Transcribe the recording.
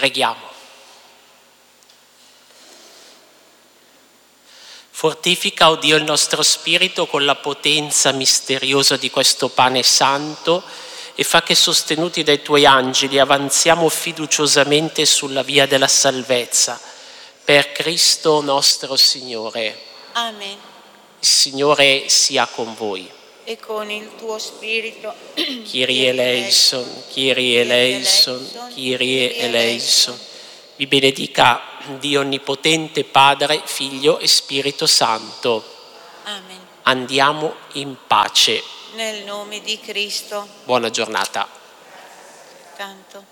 Preghiamo. Fortifica, o Dio, il nostro spirito con la potenza misteriosa di questo pane santo e fa che, sostenuti dai tuoi angeli, avanziamo fiduciosamente sulla via della salvezza. Per Cristo nostro Signore. Amen. Il Signore sia con voi. E con il tuo spirito. Kyrie eleison, Kyrie eleison, Kyrie eleison. Vi benedica Dio Onnipotente, Padre, Figlio e Spirito Santo. Amen. Andiamo in pace. Nel nome di Cristo. Buona giornata. Canto.